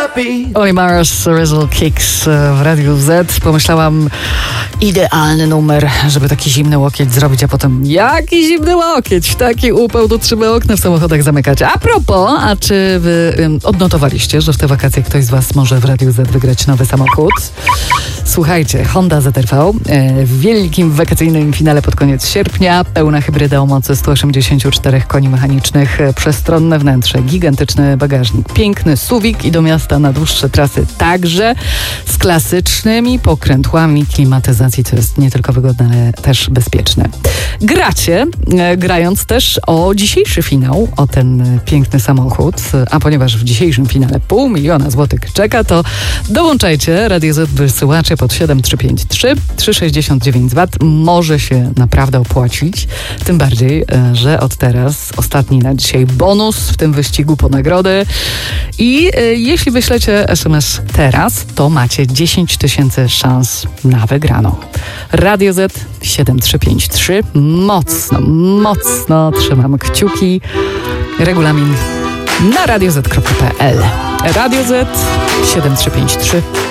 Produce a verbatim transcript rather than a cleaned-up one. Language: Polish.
Oli Mars, Rizzle Kicks w Radiu Z. Pomyślałam, idealny numer, żeby taki zimny łokieć zrobić, a potem jaki zimny łokieć, taki upał, to trzeba okna w samochodach zamykać. A propos, a czy wy um, odnotowaliście, że w te wakacje ktoś z was może w Radiu Z wygrać nowy samochód? Słuchajcie, Honda Z R V e, w wielkim wakacyjnym finale pod koniec sierpnia. Pełna hybryda o mocy sto osiemdziesiąt cztery koni mechanicznych, e, przestronne wnętrze, gigantyczny bagażnik, piękny suwik i do miasta na dłuższe trasy także z klasycznymi pokrętłami klimatyzacji, co jest nie tylko wygodne, ale też bezpieczne. Gracie, e, grając też o dzisiejszy finał, o ten e, piękny samochód, a ponieważ w dzisiejszym finale pół miliona złotych czeka, to dołączajcie Radio Z wysyłacze pod siedem trzy pięć trzy trzy sześćdziesiąt dziewięć złotych. Może się naprawdę opłacić. Tym bardziej, że od teraz ostatni na dzisiaj bonus w tym wyścigu po nagrody. I y, jeśli wyślecie es em es teraz, to macie dziesięć tysięcy szans na wygraną. Radio Z siedem trzy pięć trzy. Mocno, mocno trzymam kciuki. Regulamin na radioz kropka pe el. Radio Z siedem trzy pięć trzy.